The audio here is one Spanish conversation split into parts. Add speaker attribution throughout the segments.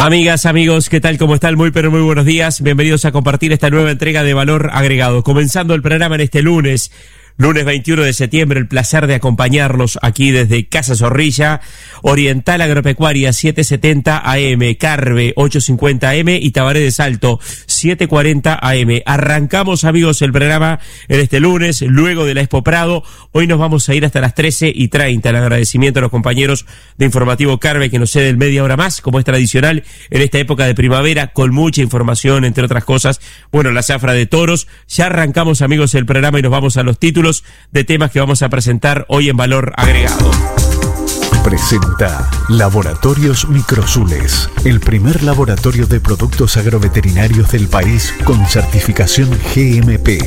Speaker 1: Amigas, amigos, ¿qué tal? ¿Cómo están? Muy buenos días. Bienvenidos a compartir esta nueva entrega de Valor Agregado. Comenzando el programa en este lunes 21 de septiembre, el placer de acompañarlos aquí desde Casa Zorrilla, Oriental Agropecuaria 770 AM, Carve 850 AM y Tabaré de Salto 740 AM. Arrancamos, amigos, el programa en este lunes, luego de la Expo Prado. Hoy nos vamos a ir hasta las 13:30. El agradecimiento a los compañeros de Informativo Carve que nos ceden media hora más, como es tradicional en esta época de primavera, con mucha información, entre otras cosas. Bueno, la zafra de toros. Ya arrancamos, amigos, el programa y nos vamos a los títulos de temas que vamos a presentar hoy en Valor Agregado.
Speaker 2: Presenta Laboratorios Microsules, el primer laboratorio de productos agroveterinarios del país con certificación GMP.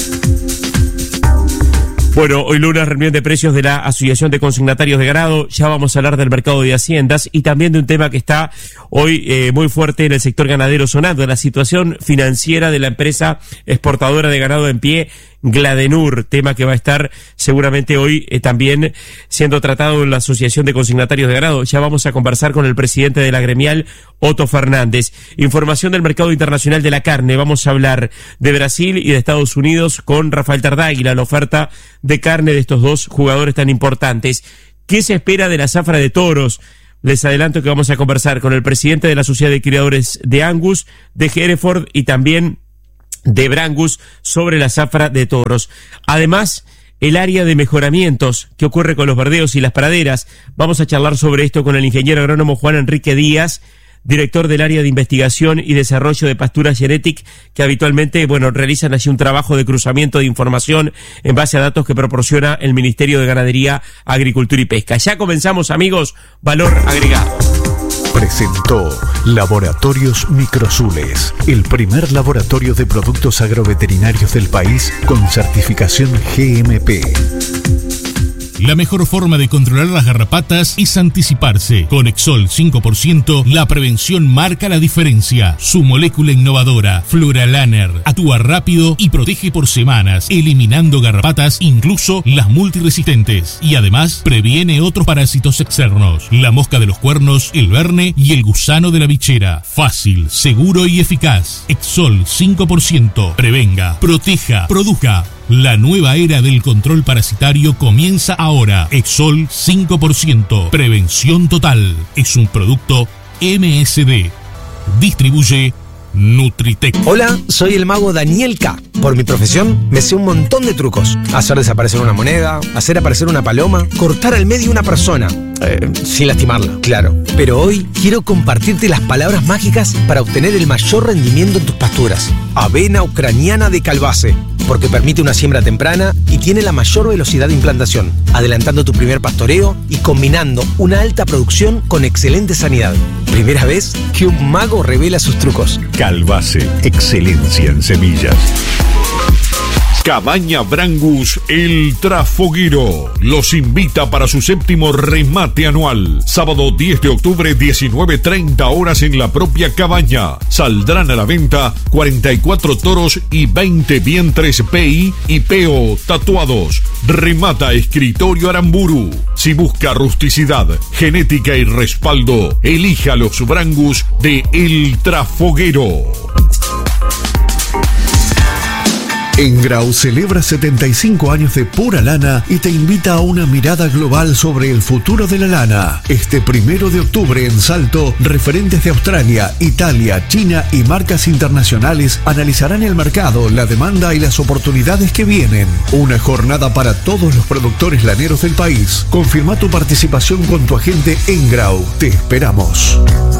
Speaker 1: Bueno, hoy lunes, reunión de precios de la Asociación de Consignatarios de Ganado. Ya vamos a hablar del mercado de haciendas y también de un tema que está hoy muy fuerte en el sector ganadero sonando, la situación financiera de la empresa exportadora de ganado en pie, Gladenur, tema que va a estar seguramente hoy también siendo tratado en la Asociación de Consignatarios de Ganado. Ya vamos a conversar con el presidente de la gremial, Otto Fernández. Información del mercado internacional de la carne. Vamos a hablar de Brasil y de Estados Unidos con Rafael Tardáguila, la oferta de carne de estos dos jugadores tan importantes. ¿Qué se espera de la zafra de toros? Les adelanto que vamos a conversar con el presidente de la Sociedad de Criadores de Angus, de Hereford y también de Brangus sobre la zafra de toros. Además, el área de mejoramientos, ¿qué ocurre con los verdeos y las praderas? Vamos a charlar sobre esto con el ingeniero agrónomo Juan Enrique Díaz, director del área de investigación y desarrollo de pasturas Genetic, que habitualmente, realizan allí un trabajo de cruzamiento de información en base a datos que proporciona el Ministerio de Ganadería, Agricultura y Pesca. Ya comenzamos, amigos, Valor Agregado.
Speaker 2: Presentó Laboratorios Microsules, el primer laboratorio de productos agroveterinarios del país con certificación GMP.
Speaker 3: La mejor forma de controlar las garrapatas es anticiparse. Con Exol 5%, la prevención marca la diferencia. Su molécula innovadora, Floralaner, actúa rápido y protege por semanas, eliminando garrapatas, incluso las multiresistentes. Y además, previene otros parásitos externos. La mosca de los cuernos, el verne y el gusano de la bichera. Fácil, seguro y eficaz. Exol 5%. Prevenga, proteja, produzca. La nueva era del control parasitario comienza ahora. Exol 5%. Prevención total. Es un producto MSD. Distribuye Nutritec.
Speaker 4: Hola, soy el mago Daniel K. Por mi profesión, me sé un montón de trucos. Hacer desaparecer una moneda, hacer aparecer una paloma, cortar al medio una persona. Sin lastimarla, claro. Pero hoy quiero compartirte las palabras mágicas para obtener el mayor rendimiento en tus pasturas. Avena ucraniana de Calbase, porque permite una siembra temprana y tiene la mayor velocidad de implantación, adelantando tu primer pastoreo y combinando una alta producción con excelente sanidad. Primera vez que un mago revela sus trucos.
Speaker 2: Calbase, excelencia en semillas.
Speaker 5: Cabaña Brangus El Trafoguero los invita para su 7º remate anual. Sábado 10 de octubre, 19:30 horas en la propia cabaña. Saldrán a la venta 44 toros y 20 vientres PI y PO tatuados. Remata Escritorio Aramburu. Si busca rusticidad, genética y respaldo, elija los Brangus de El Trafoguero.
Speaker 2: Engrau celebra 75 años de pura lana y te invita a una mirada global sobre el futuro de la lana. Este 1 de octubre en Salto, referentes de Australia, Italia, China y marcas internacionales analizarán el mercado, la demanda y las oportunidades que vienen. Una jornada para todos los productores laneros del país. Confirma tu participación con tu agente Engrau. Te esperamos.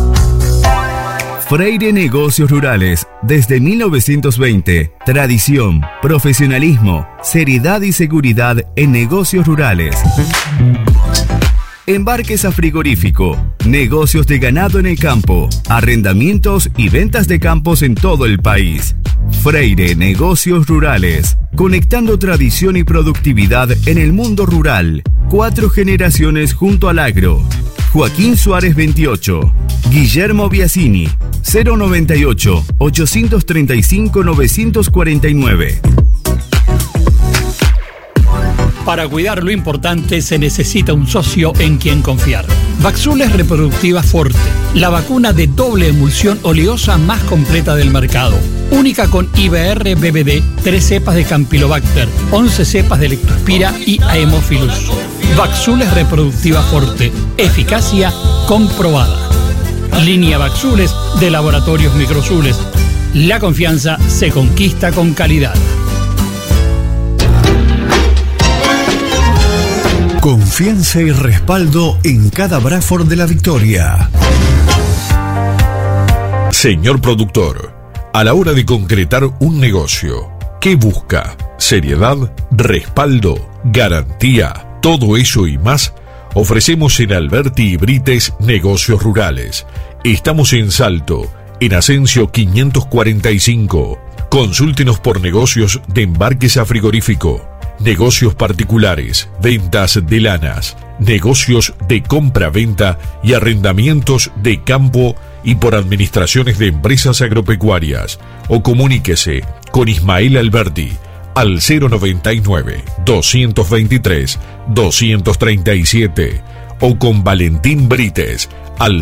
Speaker 6: Freire Negocios Rurales, desde 1920. Tradición, profesionalismo, seriedad y seguridad en negocios rurales. Embarques a frigorífico, negocios de ganado en el campo, arrendamientos y ventas de campos en todo el país. Freire Negocios Rurales, conectando tradición y productividad en el mundo rural. 4 generaciones junto al agro. Joaquín Suárez 28, Guillermo Biasini, 098-835-949.
Speaker 7: Para cuidar lo importante se necesita un socio en quien confiar. Baxules Reproductiva Forte, la vacuna de doble emulsión oleosa más completa del mercado. Única con IBR-BBD, 3 cepas de Campylobacter, 11 cepas de Leptospira y Haemophilus. Vaxules Reproductiva Forte, eficacia comprobada. Línea Vaxules de Laboratorios Microzules. La confianza se conquista con calidad.
Speaker 2: Confianza y respaldo en cada Bradford de la victoria.
Speaker 5: Señor productor, a la hora de concretar un negocio, ¿qué busca? ¿Seriedad? ¿Respaldo? ¿Garantía? Todo eso y más ofrecemos en Alberti y Brites Negocios Rurales. Estamos en Salto, en Asensio 545. Consúltenos por negocios de embarques a frigorífico, negocios particulares, ventas de lanas, negocios de compra-venta y arrendamientos de campo y por administraciones de empresas agropecuarias. O comuníquese con Ismael Alberti al 099-223-237 o con Valentín Brites al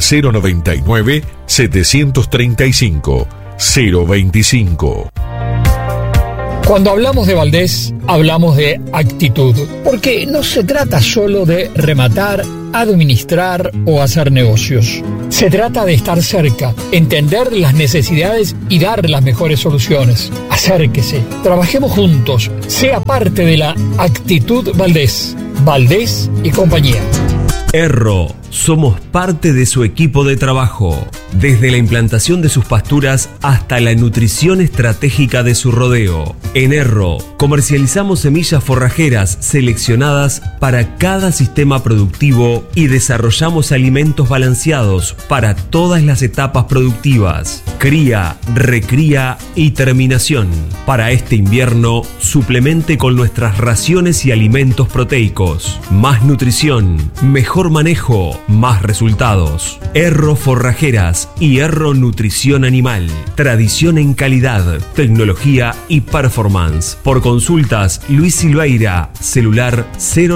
Speaker 5: 099-735-025.
Speaker 7: Cuando hablamos de Valdés, hablamos de actitud, porque no se trata solo de rematar, administrar o hacer negocios. Se trata de estar cerca, entender las necesidades y dar las mejores soluciones. Acérquese, trabajemos juntos, sea parte de la actitud Valdés. Valdés y compañía.
Speaker 8: Erro, somos parte de su equipo de trabajo, desde la implantación de sus pasturas hasta la nutrición estratégica de su rodeo. En Erro, comercializamos semillas forrajeras seleccionadas para cada sistema productivo y desarrollamos alimentos balanceados para todas las etapas productivas: cría, recría y terminación. Para este invierno, suplemente con nuestras raciones y alimentos proteicos. Más nutrición, mejor manejo, más resultados. Erro Forrajeras y Erro Nutrición Animal. Tradición en calidad, tecnología y performance. Por consultas, Luis Silveira, celular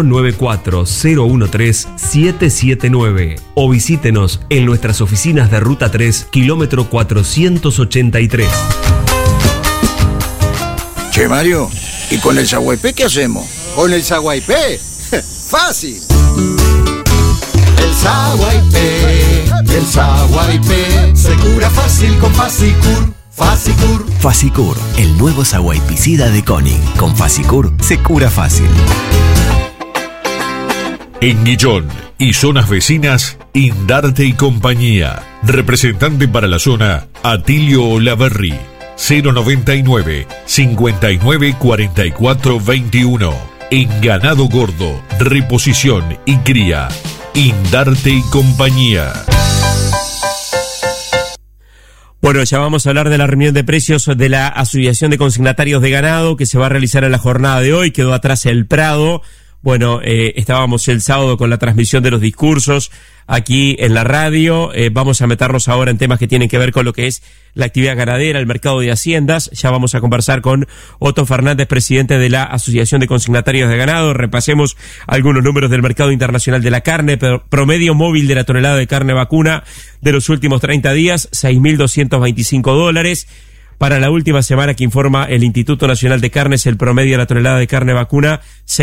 Speaker 8: 094-013-779. O visítenos en nuestras oficinas de Ruta 3, kilómetro 483.
Speaker 9: Che, Mario, ¿y con el Saguaypé qué hacemos?
Speaker 10: ¿Con el Saguaypé? ¡Fácil! El Saguaypé se cura fácil con Fasicur.
Speaker 11: Fasicur, el nuevo saguaypicida de Koenig. Con Fasicur se cura fácil.
Speaker 5: En Guillón y zonas vecinas, Indarte y compañía. Representante para la zona, Atilio Olaverri. 099 59 44 21. En ganado gordo, reposición y cría, Indarte y compañía.
Speaker 1: Bueno, ya vamos a hablar de la reunión de precios de la Asociación de Consignatarios de Ganado que se va a realizar en la jornada de hoy. Quedó atrás el Prado. Bueno, estábamos el sábado con la transmisión de los discursos aquí en la radio. Vamos a meternos ahora en temas que tienen que ver con lo que es la actividad ganadera, el mercado de haciendas. Ya vamos a conversar con Otto Fernández, presidente de la Asociación de Consignatarios de Ganado. Repasemos algunos números del mercado internacional de la carne. Promedio móvil de la tonelada de carne vacuna de los últimos 30 días, $6.225. Para la última semana que informa el Instituto Nacional de Carnes, el promedio de la tonelada de carne vacuna,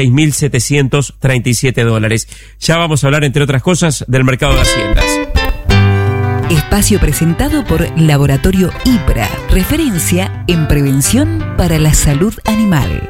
Speaker 1: $6.737. Ya vamos a hablar, entre otras cosas, del mercado de haciendas.
Speaker 12: Espacio presentado por Laboratorio IPRA, referencia en prevención para la salud animal.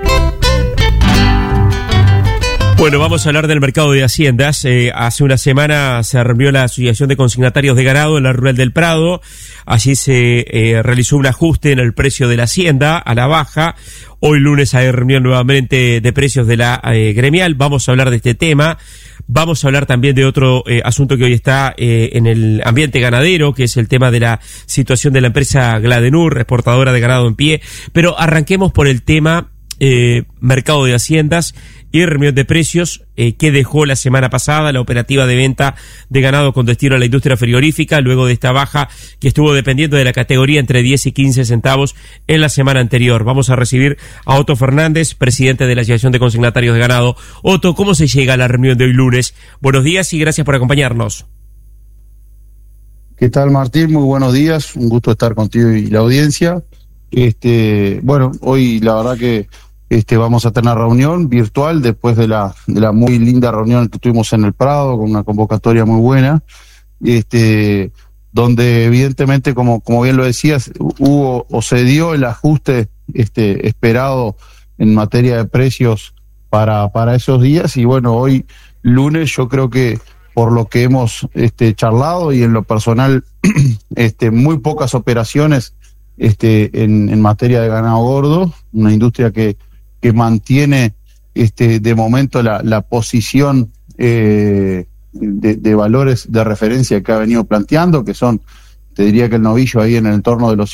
Speaker 1: Bueno, vamos a hablar del mercado de haciendas. Hace una semana se reunió la Asociación de Consignatarios de Ganado en la Rural del Prado. Allí se realizó un ajuste en el precio de la hacienda a la baja. Hoy lunes hay reunión nuevamente de precios de la gremial. Vamos a hablar de este tema. Vamos a hablar también de otro asunto que hoy está en el ambiente ganadero, que es el tema de la situación de la empresa Gladenur, exportadora de ganado en pie. Pero arranquemos por el tema mercado de haciendas y reunión de precios que dejó la semana pasada la operativa de venta de ganado con destino a la industria frigorífica, luego de esta baja que estuvo dependiendo de la categoría entre 10 y 15 centavos en la semana anterior. Vamos a recibir a Otto Fernández, presidente de la Asociación de Consignatarios de Ganado. Otto, ¿cómo se llega a la reunión de hoy lunes? Buenos días y gracias por acompañarnos.
Speaker 13: ¿Qué tal, Martín? Muy buenos días, un gusto estar contigo y la audiencia. Bueno, hoy la verdad que vamos a tener una reunión virtual después de la muy linda reunión que tuvimos en el Prado, con una convocatoria muy buena, donde evidentemente, como bien lo decías, hubo o se dio el ajuste esperado en materia de precios para esos días. Y bueno, hoy lunes yo creo que por lo que hemos charlado y en lo personal muy pocas operaciones en materia de ganado gordo, una industria que mantiene de momento la posición de valores de referencia que ha venido planteando, que son, te diría que el novillo ahí en el entorno de los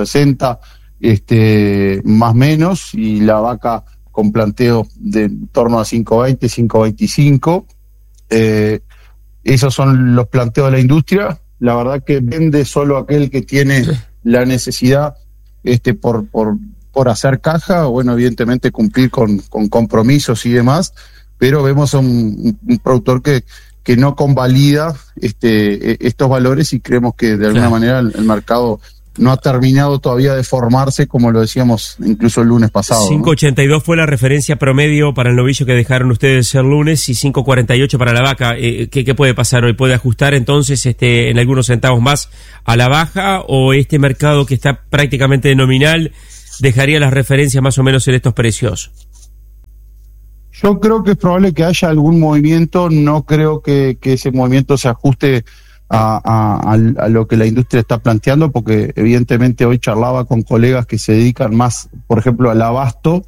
Speaker 13: 5.60 más menos, y la vaca con planteo de en torno a 5.20, 5.25. Esos son los planteos de la industria. La verdad que vende solo aquel que tiene la necesidad por hacer caja, o bueno, evidentemente cumplir con compromisos y demás, pero vemos a un productor que no convalida estos valores, y creemos que de alguna manera el mercado no ha terminado todavía de formarse, como lo decíamos incluso el lunes pasado.
Speaker 1: 5.82 ¿no? Fue la referencia promedio para el novillo que dejaron ustedes el lunes, y 5.48 para la vaca. ¿Qué puede pasar hoy? ¿Puede ajustar entonces en algunos centavos más a la baja, o este mercado que está prácticamente nominal dejaría las referencias más o menos en estos precios?
Speaker 13: Yo creo que es probable que haya algún movimiento. No creo que ese movimiento se ajuste a lo que la industria está planteando, porque evidentemente hoy charlaba con colegas que se dedican más, por ejemplo, al abasto,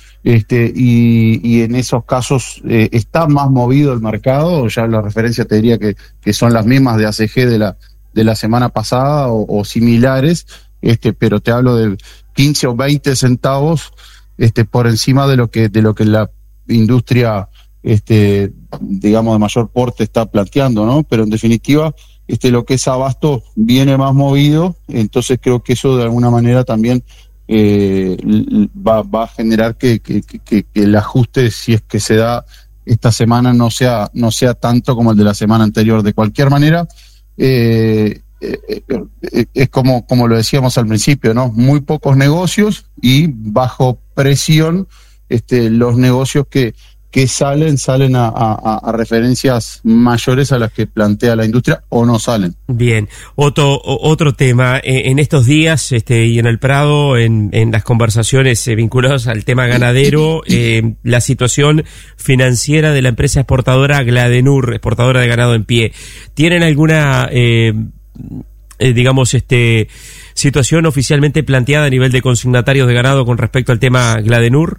Speaker 13: y en esos casos está más movido el mercado. Ya la referencia te diría que son las mismas de ACG de la semana pasada o similares, pero te hablo de 15 o 20 centavos por encima de lo que la industria digamos de mayor porte está planteando, ¿no? Pero en definitiva lo que es abasto viene más movido, entonces creo que eso de alguna manera también va a generar que el ajuste, si es que se da esta semana, no sea tanto como el de la semana anterior. De cualquier manera, es como lo decíamos al principio, ¿no? Muy pocos negocios y bajo presión los negocios que salen a referencias mayores a las que plantea la industria, o no salen.
Speaker 1: Bien, otro tema, en estos días y en el Prado, en las conversaciones vinculadas al tema ganadero, la situación financiera de la empresa exportadora Gladenur, exportadora de ganado en pie. ¿Tienen alguna situación oficialmente planteada a nivel de consignatarios de ganado con respecto al tema Gladenur?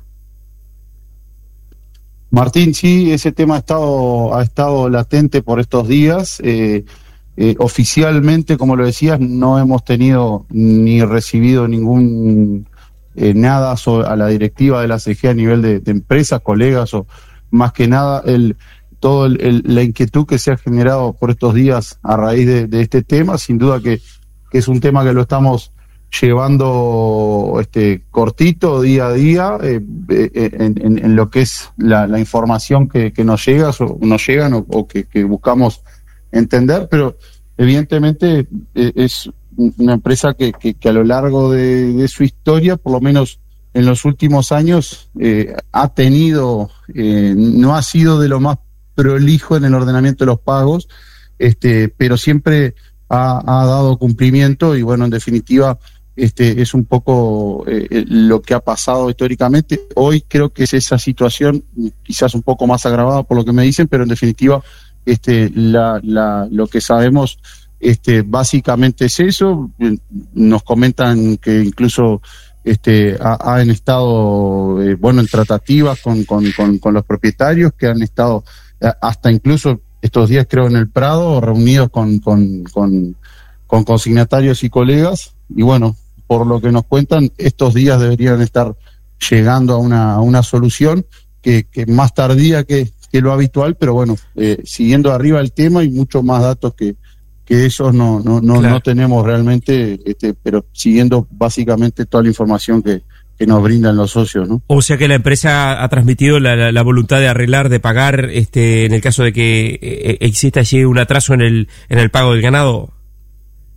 Speaker 13: Martín, sí, ese tema ha estado latente por estos días. Oficialmente, como lo decías, no hemos tenido ni recibido ningún nada a la directiva de la CG a nivel de empresas, colegas, o más que nada la inquietud que se ha generado por estos días a raíz de este tema. Sin duda que es un tema que lo estamos llevando cortito, día a día, en lo que es la información que nos llega o que buscamos entender, pero evidentemente es una empresa que a lo largo de su historia, por lo menos en los últimos años, ha tenido, no ha sido de lo más prolijo en el ordenamiento de los pagos, pero siempre ha dado cumplimiento. Y bueno, en definitiva, es un poco lo que ha pasado históricamente. Hoy creo que es esa situación, quizás un poco más agravada por lo que me dicen, pero en definitiva lo que sabemos básicamente es eso. Nos comentan que incluso han estado en tratativas con los propietarios, que han estado hasta incluso estos días, creo, en el Prado, reunidos con consignatarios y colegas. Y bueno, por lo que nos cuentan, estos días deberían estar llegando a una solución que más tardía que lo habitual, pero bueno, siguiendo arriba el tema, y muchos más datos que esos no tenemos realmente, pero siguiendo básicamente toda la información que nos brindan los socios, ¿no?
Speaker 1: O sea que la empresa ha transmitido la voluntad de arreglar, de pagar, en el caso de que exista allí un atraso en el pago del ganado.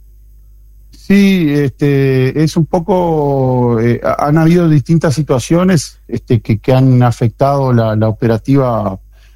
Speaker 13: Sí, es un poco, han habido distintas situaciones que han afectado la operativa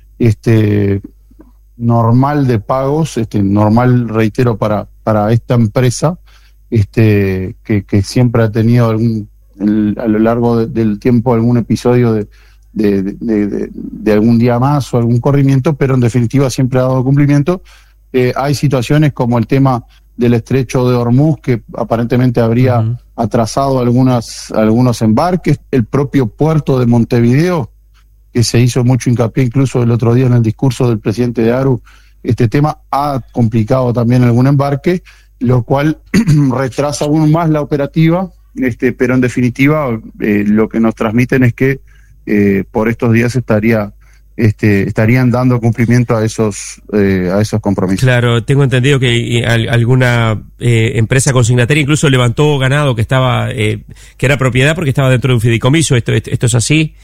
Speaker 13: normal de pagos, normal, reitero, para esta empresa, que siempre ha tenido a lo largo del tiempo algún episodio de algún día más o algún corrimiento, pero en definitiva siempre ha dado cumplimiento. Hay situaciones como el tema del estrecho de Hormuz, que aparentemente habría atrasado algunos embarques, el propio puerto de Montevideo, que se hizo mucho hincapié incluso el otro día en el discurso del presidente de ARU, este tema ha complicado también algún embarque, lo cual retrasa aún más la operativa, pero en definitiva lo que nos transmiten es que por estos días estarían dando cumplimiento a esos compromisos.
Speaker 1: Claro, tengo entendido que alguna empresa consignataria incluso levantó ganado que estaba que era propiedad porque estaba dentro de un fideicomiso. ¿Esto es así?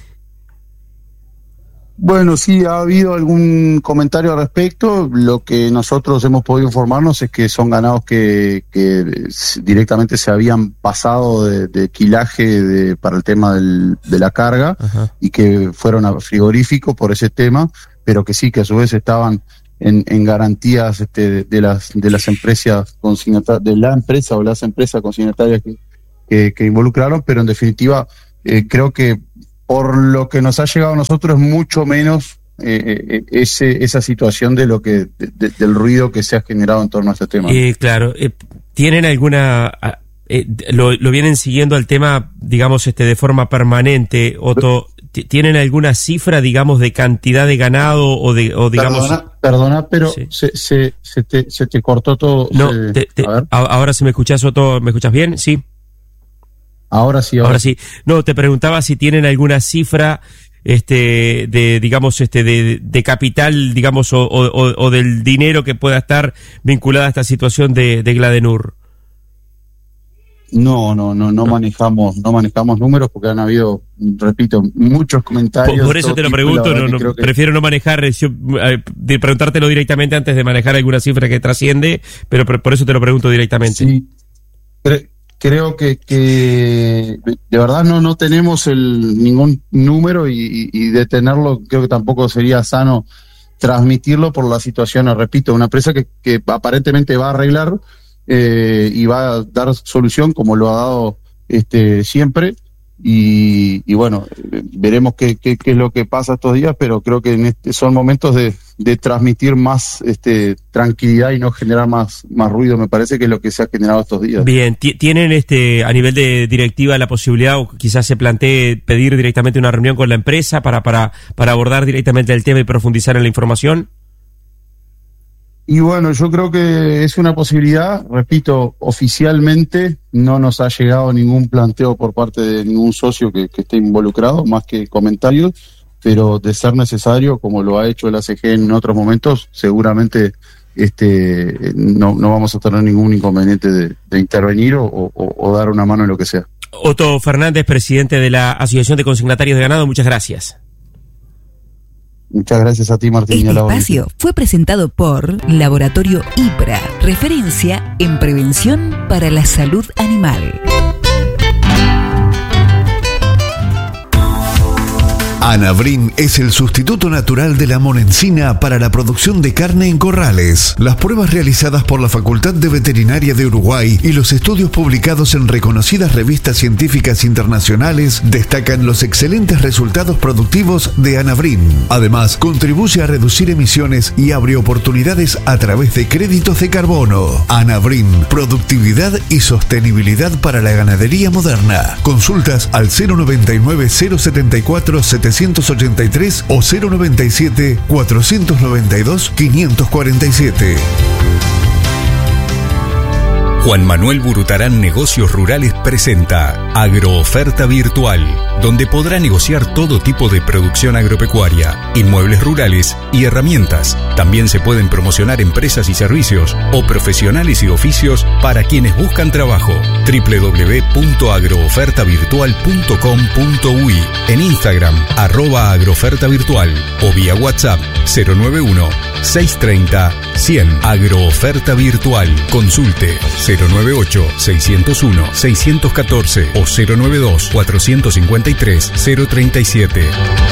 Speaker 13: Bueno, sí, ha habido algún comentario al respecto. Lo que nosotros hemos podido informarnos es que son ganados que directamente se habían pasado de quilaje para el tema de la carga. Ajá. Y que fueron a frigorífico por ese tema, pero que sí, que a su vez estaban en garantías de las empresas consignatarias, de la empresa o las empresas consignatarias que involucraron, pero en definitiva creo que por lo que nos ha llegado a nosotros es mucho menos esa situación de lo que del ruido que se ha generado en torno a este tema.
Speaker 1: Claro, ¿tienen alguna lo vienen siguiendo al tema, digamos, de forma permanente, Otto? ¿Tienen alguna cifra, digamos, de cantidad de ganado o digamos?
Speaker 13: Perdona, pero sí. se te cortó todo.
Speaker 1: No, ahora si me escuchás, Otto, ¿me escuchás bien? Sí.
Speaker 13: Ahora sí.
Speaker 1: No, te preguntaba si tienen alguna cifra de capital, digamos, o del dinero que pueda estar vinculada a esta situación de Gladenur.
Speaker 13: No manejamos números porque han habido, repito, muchos comentarios.
Speaker 1: Por eso te lo pregunto, prefiero no manejar, de preguntártelo directamente antes de manejar alguna cifra que trasciende, pero por eso te lo pregunto directamente.
Speaker 13: Sí, creo que de verdad no tenemos ningún número y de tenerlo creo que tampoco sería sano transmitirlo por la situación. Repito, una empresa que aparentemente va a arreglar y va a dar solución como lo ha dado siempre y bueno, veremos qué es lo que pasa estos días, pero creo que son momentos de transmitir más tranquilidad y no generar más ruido. Me parece que es lo que se ha generado estos días.
Speaker 1: Bien, ¿tienen a nivel de directiva la posibilidad o quizás se plantee pedir directamente una reunión con la empresa para abordar directamente el tema y profundizar en la información?
Speaker 13: Y bueno, yo creo que es una posibilidad. Repito, oficialmente no nos ha llegado ningún planteo por parte de ningún socio que esté involucrado, más que comentarios, pero de ser necesario, como lo ha hecho el ACG en otros momentos, seguramente no vamos a tener ningún inconveniente de intervenir o dar una mano en lo que sea.
Speaker 1: Otto Fernández, presidente de la Asociación de Consignatarios de Ganado, muchas gracias.
Speaker 13: Muchas gracias a ti, Martín.
Speaker 12: Este espacio fue presentado por Laboratorio IPRA, referencia en prevención para la salud animal.
Speaker 2: Anavrin es el sustituto natural de la monencina para la producción de carne en corrales. Las pruebas realizadas por la Facultad de Veterinaria de Uruguay y los estudios publicados en reconocidas revistas científicas internacionales destacan los excelentes resultados productivos de Anavrin. Además, contribuye a reducir emisiones y abre oportunidades a través de créditos de carbono. Anavrin, productividad y sostenibilidad para la ganadería moderna. Consultas al 099 074 783 o 097 492 547.
Speaker 14: Juan Manuel Burutarán Negocios Rurales presenta Agrooferta Virtual, donde podrá negociar todo tipo de producción agropecuaria, inmuebles rurales y herramientas. También se pueden promocionar empresas y servicios o profesionales y oficios para quienes buscan trabajo. www.agroofertavirtual.com.uy, en Instagram @agroofertavirtual o vía WhatsApp 091 630 100. Agrooferta Virtual. Consulte 098-601-614 o 092-453-037.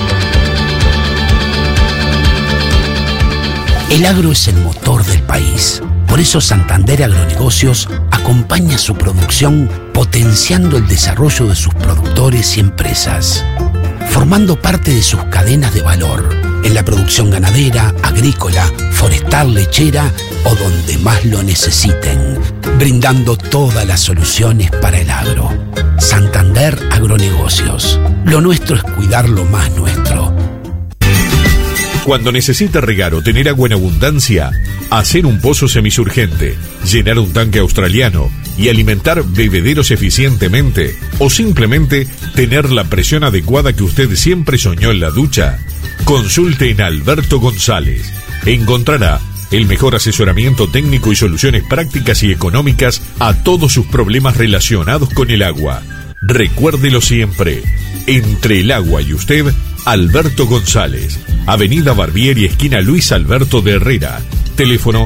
Speaker 15: El agro es el motor del país. Por eso Santander Agronegocios acompaña su producción potenciando el desarrollo de sus productores y empresas, formando parte de sus cadenas de valor en la producción ganadera, agrícola, forestal, lechera o donde más lo necesiten, brindando todas las soluciones para el agro. Santander Agronegocios. Lo nuestro es cuidar lo más nuestro.
Speaker 5: Cuando necesita regar o tener agua en abundancia, hacer un pozo semisurgente, llenar un tanque australiano y alimentar bebederos eficientemente, o simplemente tener la presión adecuada que usted siempre soñó en la ducha, consulte en Alberto González. Encontrará el mejor asesoramiento técnico y soluciones prácticas y económicas a todos sus problemas relacionados con el agua. Recuérdelo siempre, entre el agua y usted, Alberto González, Avenida Barbieri, esquina Luis Alberto de Herrera, teléfono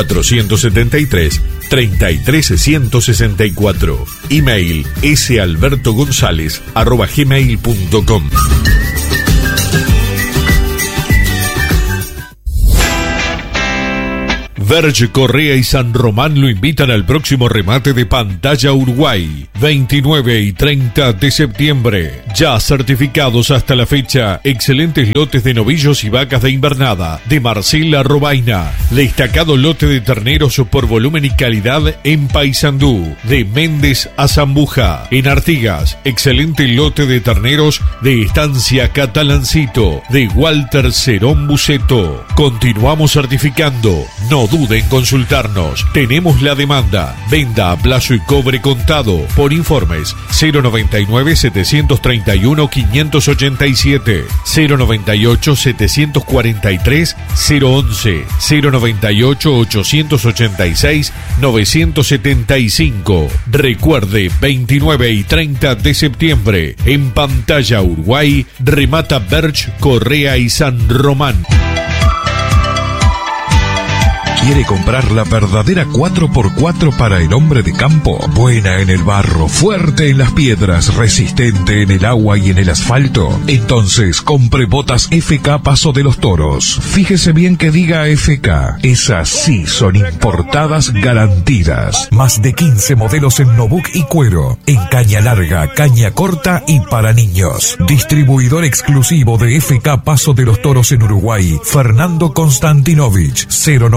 Speaker 5: 473-33164, email salbertogonzalez@gmail.com. Verge, Correa y San Román lo invitan al próximo remate de Pantalla Uruguay, 29 y 30 de septiembre. Ya certificados hasta la fecha, excelentes lotes de novillos y vacas de invernada de Marcela Robaina, destacado lote de terneros por volumen y calidad en Paysandú, de Méndez a Zambuja. En Artigas, excelente lote de terneros de Estancia Catalancito, de Walter Cerón Buceto. Continuamos certificando, no dude en consultarnos. Tenemos la demanda. Venda a plazo y cobre contado. Por informes 099-731-587, 098-743-011, 098-886-975. Recuerde, 29 y 30 de septiembre, en Pantalla Uruguay, remata Verge, Correa y San Román.
Speaker 16: ¿Quiere comprar la verdadera 4x4 para el hombre de campo? Buena en el barro, fuerte en las piedras, resistente en el agua y en el asfalto. Entonces compre botas FK Paso de los Toros. Fíjese bien que diga FK. Esas sí son importadas garantidas. Más de 15 modelos en Nobuk y cuero, en caña larga, caña corta y para niños. Distribuidor exclusivo de FK Paso de los Toros en Uruguay, Fernando Konstantinovich,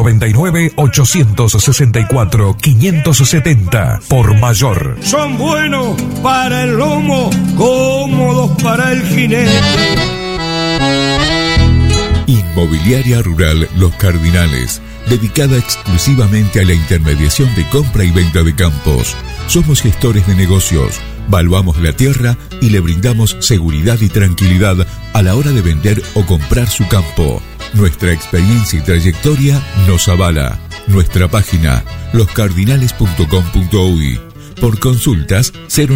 Speaker 16: 099-864-570, por mayor.
Speaker 17: Son buenos para el lomo, cómodos para el jinete.
Speaker 18: Inmobiliaria Rural Los Cardinales, dedicada exclusivamente a la intermediación de compra y venta de campos. Somos gestores de negocios, valuamos la tierra y le brindamos seguridad y tranquilidad a la hora de vender o comprar su campo. Nuestra experiencia y trayectoria nos avala. Nuestra página, loscardinales.com.uy. Por consultas,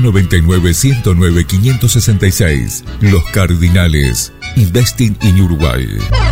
Speaker 18: 099-109-566. Los Cardinales. Investing in Uruguay.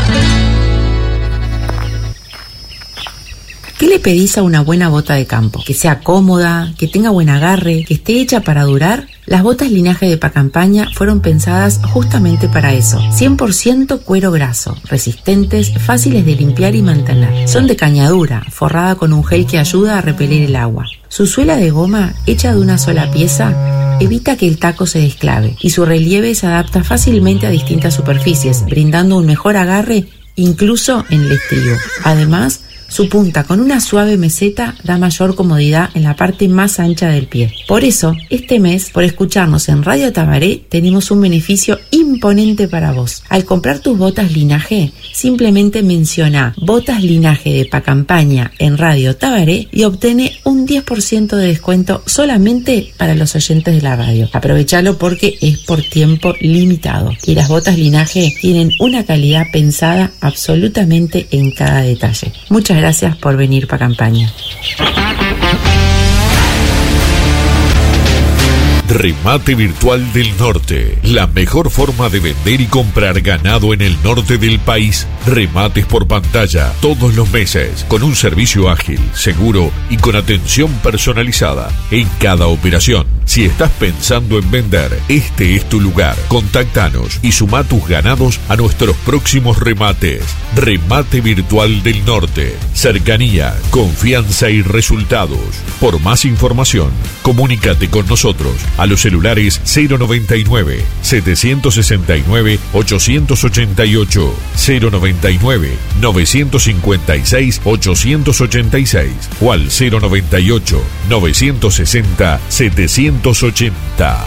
Speaker 19: ¿Qué le pedís a una buena bota de campo? Que sea cómoda, que tenga buen agarre, que esté hecha para durar. Las botas linaje de Pacampaña fueron pensadas justamente para eso. 100% cuero graso, resistentes, fáciles de limpiar y mantener. Son de cañadura, forrada con un gel que ayuda a repeler el agua. Su suela de goma, hecha de una sola pieza, evita que el taco se desclave y su relieve se adapta fácilmente a distintas superficies, brindando un mejor agarre incluso en el estribo. Además, su punta con una suave meseta da mayor comodidad en la parte más ancha del pie. Por eso, este mes, por escucharnos en Radio Tabaré, tenemos un beneficio imponente para vos. Al comprar tus botas linaje, simplemente menciona botas linaje de Pacampaña en Radio Tabaré y obtiene un 10% de descuento solamente para los oyentes de la radio. Aprovechalo porque es por tiempo limitado y las botas linaje tienen una calidad pensada absolutamente en cada detalle. Muchas gracias por venir Pacampaña.
Speaker 5: Remate Virtual del Norte, la mejor forma de vender y comprar ganado en el norte del país. Remates por pantalla todos los meses, con un servicio ágil, seguro y con atención personalizada en cada operación. Si estás pensando en vender, este es tu lugar. Contáctanos y suma tus ganados a nuestros próximos remates. Remate Virtual del Norte. Cercanía, confianza y resultados. Por más información, comunícate con nosotros a los celulares 099 769 888, 099 956 886 o al 098 960 780.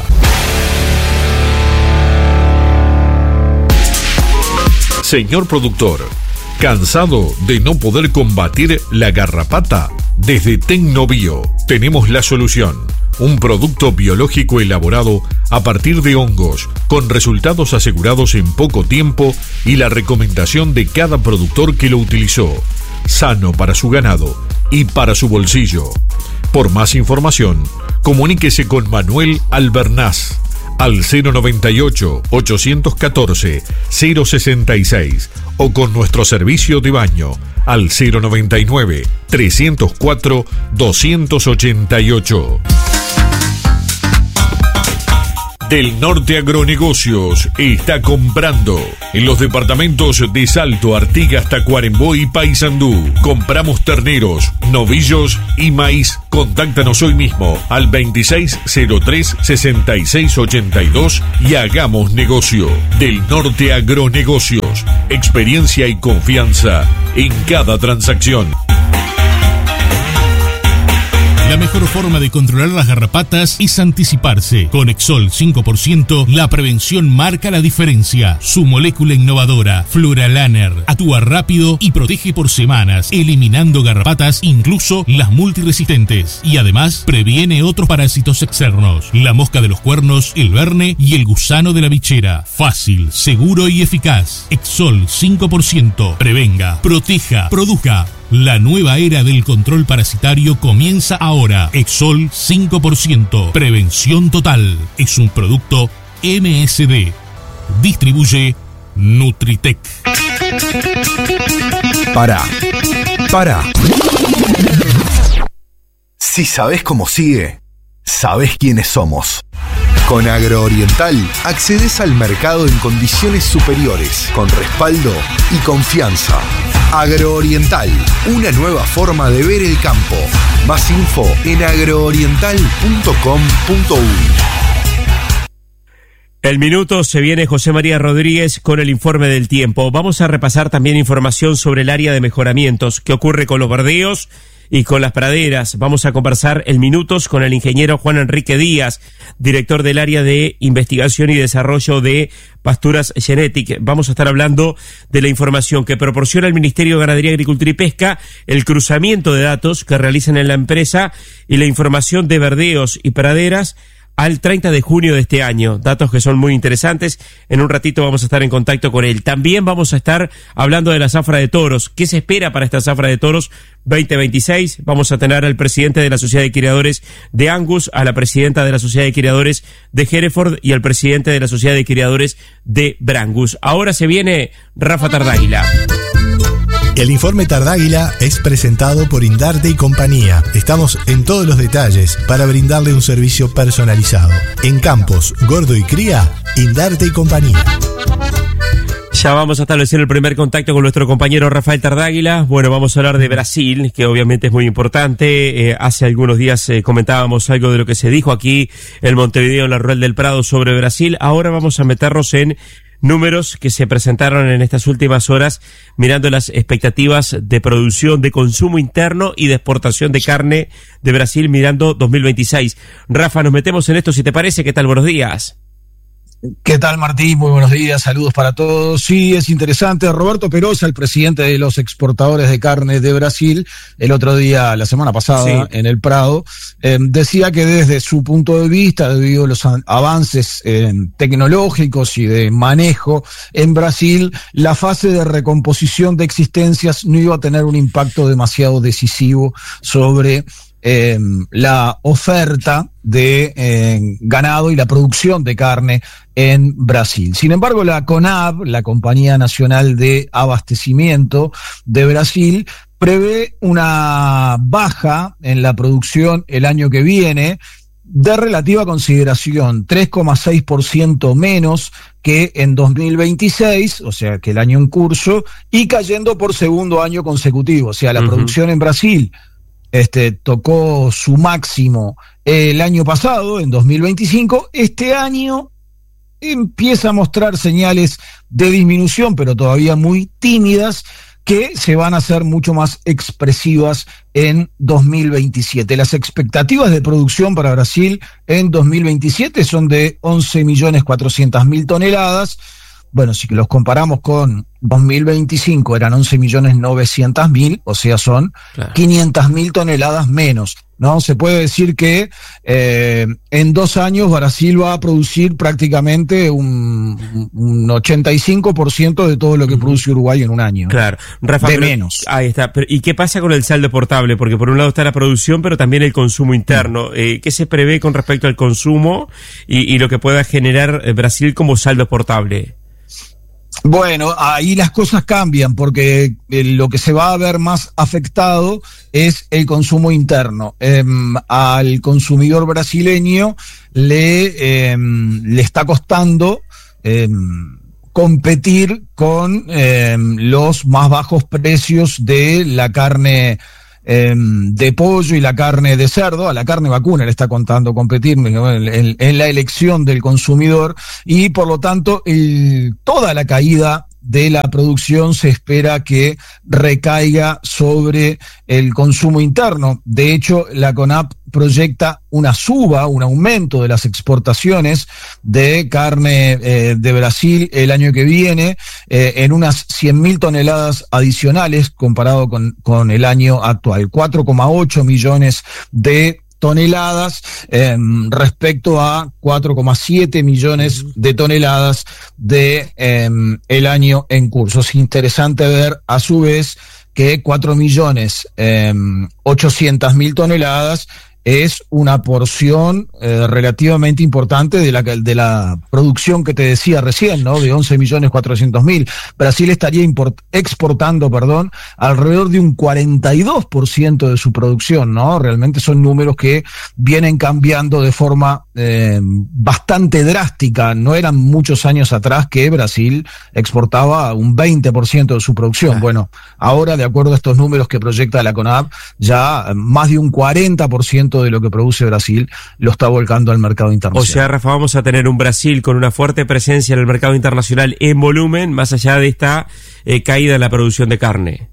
Speaker 5: Señor productor, ¿cansado de no poder combatir la garrapata? Desde Tecnobio tenemos la solución. Un producto biológico elaborado a partir de hongos, con resultados asegurados en poco tiempo y la recomendación de cada productor que lo utilizó. Sano para su ganado y para su bolsillo. Por más información, comuníquese con Manuel Albernaz al 098-814-066 o con nuestro servicio de baño al 099-304-288. Del Norte Agronegocios está comprando en los departamentos de Salto, Artigas, Tacuarembó y Paysandú. Compramos terneros, novillos y maíz. Contáctanos hoy mismo al 2603-6682 y hagamos negocio. Del Norte Agronegocios, experiencia y confianza en cada transacción.
Speaker 3: La mejor forma de controlar las garrapatas es anticiparse. Con Exol 5%, la prevención marca la diferencia. Su molécula innovadora, Fluralaner, actúa rápido y protege por semanas, eliminando garrapatas, incluso las multiresistentes. Y además, previene otros parásitos externos. La mosca de los cuernos, el verne y el gusano de la bichera. Fácil, seguro y eficaz. Exol 5%. Prevenga, proteja, produzca. La nueva era del control parasitario comienza ahora. Exol 5%. Prevención total. Es un producto MSD. Distribuye Nutritec.
Speaker 20: Para. Si sabés cómo sigue, sabés quiénes somos. Con Agrooriental accedes al mercado en condiciones superiores, con respaldo y confianza. Agrooriental, una nueva forma de ver el campo. Más info en agrooriental.com.uy.
Speaker 1: El minuto se viene José María Rodríguez con el informe del tiempo. Vamos a repasar también información sobre el área de mejoramientos, qué ocurre con los verdeos y con las praderas. Vamos a conversar en minutos con el ingeniero Juan Enrique Díaz, director del área de investigación y desarrollo de Pasturas Genetic. Vamos a estar hablando de la información que proporciona el Ministerio de Ganadería, Agricultura y Pesca, el cruzamiento de datos que realizan en la empresa y la información de verdeos y praderas al 30 de junio de este año. Datos que son muy interesantes. En un ratito vamos a estar en contacto con él. También vamos a estar hablando de la zafra de toros. ¿Qué se espera para esta zafra de toros 2026? Vamos a tener al presidente de la Sociedad de Criadores de Angus, a la presidenta de la Sociedad de Criadores de Hereford y al presidente de la Sociedad de Criadores de Brangus. Ahora se viene Rafa Tardáguila.
Speaker 21: El informe Tardáguila es presentado por Indarte y compañía. Estamos en todos los detalles para brindarle un servicio personalizado. En Campos, Gordo y Cría, Indarte y compañía.
Speaker 1: Ya vamos a establecer el primer contacto con nuestro compañero Rafael Tardáguila. Bueno, vamos a hablar de Brasil, que obviamente es muy importante. Hace algunos días comentábamos algo de lo que se dijo aquí en Montevideo, en la Rural del Prado, sobre Brasil. Ahora vamos a meternos en números que se presentaron en estas últimas horas, mirando las expectativas de producción, de consumo interno y de exportación de carne de Brasil, mirando 2026. Rafa, nos metemos en esto, si te parece. ¿Qué tal? Buenos días.
Speaker 22: ¿Qué tal, Martín? Muy buenos días, saludos para todos. Sí, es interesante. Roberto Perosa, el presidente de los exportadores de carne de Brasil, el otro día, la semana pasada, en el Prado, decía que desde su punto de vista, debido a los avances tecnológicos y de manejo en Brasil, la fase de recomposición de existencias no iba a tener un impacto demasiado decisivo sobre la oferta de ganado y la producción de carne en Brasil. Sin embargo, la CONAB, la Compañía Nacional de Abastecimiento de Brasil, prevé una baja en la producción el año que viene de relativa consideración, 3,6% menos que en 2026, o sea que el año en curso, y cayendo por segundo año consecutivo. O sea, la producción en Brasil tocó su máximo el año pasado, en 2025. Este año empieza a mostrar señales de disminución, pero todavía muy tímidas, que se van a hacer mucho más expresivas en 2027. Las expectativas de producción para Brasil en 2027 son de 11.400.000 toneladas. Bueno, si los comparamos con 2025, eran 11.900.000, o sea, son 500.000 toneladas menos, ¿no? Se puede decir que en 2 años Brasil va a producir prácticamente un 85% de todo lo que produce Uruguay en un año.
Speaker 1: Claro. Rafa,
Speaker 22: de menos.
Speaker 1: Ahí está. ¿Y qué pasa con el saldo portable? Porque por un lado está la producción, pero también el consumo interno. ¿Qué se prevé con respecto al consumo y lo que pueda generar Brasil como saldo portable?
Speaker 22: Bueno, ahí las cosas cambian, porque lo que se va a ver más afectado es el consumo interno. Al consumidor brasileño le está costando competir con los más bajos precios de la carne de pollo y la carne de cerdo. A la carne vacuna le está contando competir en la elección del consumidor, y por lo tanto toda la caída de la producción se espera que recaiga sobre el consumo interno. De hecho, la CONAB proyecta un aumento de las exportaciones de carne de Brasil el año que viene en unas 100.000 toneladas adicionales comparado con el año actual, 4,8 millones de toneladas respecto a 4,7 millones de toneladas de el año en curso. Es interesante ver a su vez que 4.800.000 toneladas es una porción relativamente importante de la producción que te decía recién, ¿no? De 11.400.000. Brasil estaría exportando, alrededor de un 42% de su producción, ¿no? Realmente son números que vienen cambiando de forma bastante drástica. No eran muchos años atrás que Brasil exportaba un 20% de su producción. Bueno, ahora, de acuerdo a estos números que proyecta la CONAB, ya más de un 40% de lo que produce Brasil lo está volcando al mercado internacional.
Speaker 1: O sea, Rafa, vamos a tener un Brasil con una fuerte presencia en el mercado internacional en volumen, más allá de esta caída en la producción de carne.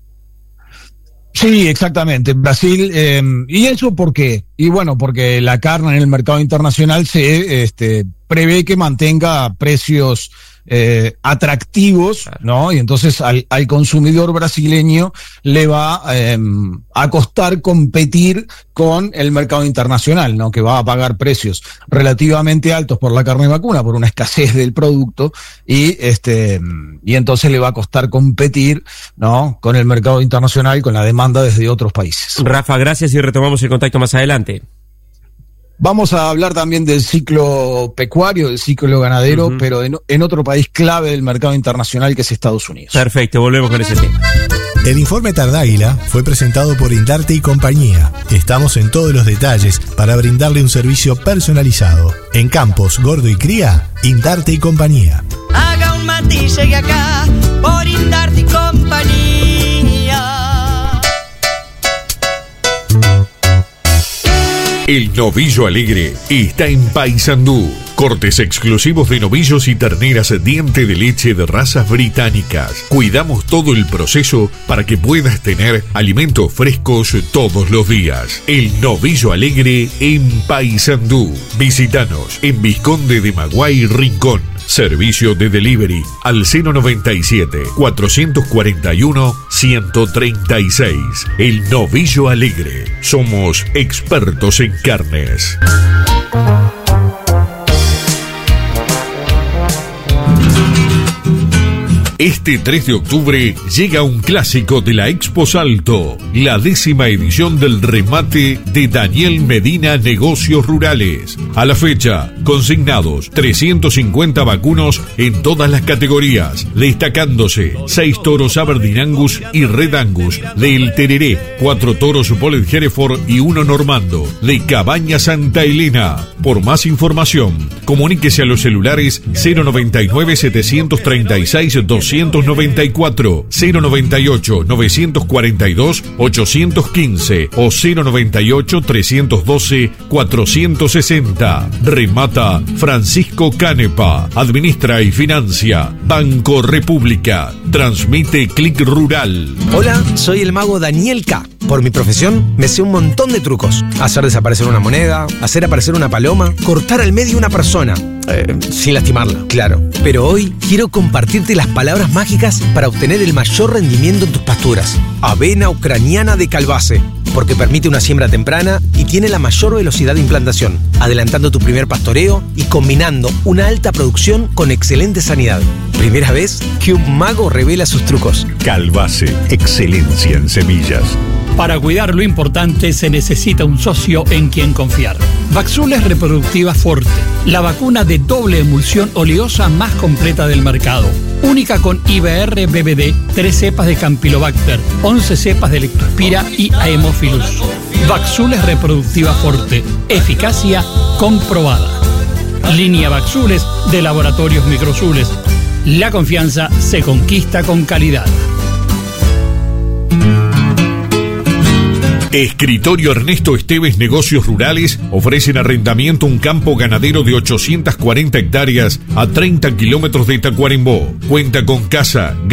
Speaker 22: Sí, exactamente. Brasil, ¿y eso por qué? Y bueno, porque la carne en el mercado internacional se prevé que mantenga precios atractivos, ¿no? Y entonces al consumidor brasileño le va a costar competir con el mercado internacional, ¿no? Que va a pagar precios relativamente altos por la carne vacuna, por una escasez del producto, y entonces le va a costar competir, ¿no? Con el mercado internacional, con la demanda desde otros países.
Speaker 1: Rafa, gracias, y retomamos el contacto más adelante.
Speaker 22: Vamos a hablar también del ciclo pecuario, del ciclo ganadero, pero en otro país clave del mercado internacional, que es Estados Unidos.
Speaker 1: Perfecto, volvemos con ese tema.
Speaker 21: El informe Tardáguila fue presentado por Indarte y Compañía. Estamos en todos los detalles para brindarle un servicio personalizado. En Campos, Gordo y Cría, Indarte y Compañía.
Speaker 4: Haga un mate y llegue acá por Indarte y Compañía.
Speaker 5: El Novillo Alegre está en Paysandú. Cortes exclusivos de novillos y terneras diente de leche de razas británicas. Cuidamos todo el proceso para que puedas tener alimentos frescos todos los días. El Novillo Alegre en Paysandú. Visítanos en Vizconde de Maguay, Rincón. Servicio de delivery al 097-441-136. El Novillo Alegre. Somos expertos en carnes. Este 3 de octubre llega un clásico de la Expo Salto, la 10ª edición del remate de Daniel Medina Negocios Rurales. A la fecha, consignados 350 vacunos en todas las categorías, destacándose 6 toros Aberdeen Angus y Red Angus del Tereré, 4 toros Bollet Hereford y 1 Normando de Cabaña Santa Elena. Por más información, comuníquese a los celulares 099 736 294, 098 942 815 o 098 312 460. Remata Francisco Canepa. Administra y financia Banco República. Transmite Click Rural.
Speaker 6: Hola, soy el mago Daniel K. Por mi profesión, me sé un montón de trucos. Hacer desaparecer una moneda, hacer aparecer una paloma, cortar al medio una persona. Sin lastimarla, claro. Pero hoy quiero compartirte las palabras mágicas para obtener el mayor rendimiento en tus pasturas. Avena ucraniana de Calbase, porque permite una siembra temprana y tiene la mayor velocidad de implantación, adelantando tu primer pastoreo y combinando una alta producción con excelente sanidad. Primera vez que un mago revela sus trucos.
Speaker 5: Calbase, excelencia en semillas.
Speaker 7: Para cuidar lo importante se necesita un socio en quien confiar. Vaxules Reproductiva Forte, la vacuna de doble emulsión oleosa más completa del mercado. Única con IBR-BBD, 3 cepas de Campylobacter, 11 cepas de Leptospira y Haemophilus. Vaxules Reproductiva Forte, eficacia comprobada. Línea Vaxules de Laboratorios Microzules. La confianza se conquista con calidad.
Speaker 5: Escritorio Ernesto Esteves Negocios Rurales ofrecen arrendamiento un campo ganadero de 840 hectáreas a 30 kilómetros de Tacuarembó. Cuenta con casa,